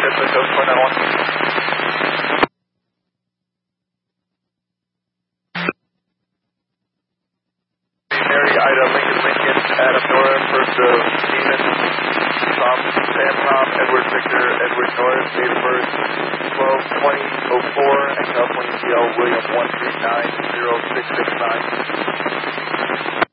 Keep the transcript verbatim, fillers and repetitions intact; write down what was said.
That's the code four nine one. Mary, Ida, Lincoln, Lincoln, Adam, Nora, first of Stephen, Tom, Sam, Tom, Edward, Victor, Edward, Norris, date of birth twelve twenty oh four, and California C L William one three nine zero six six nine.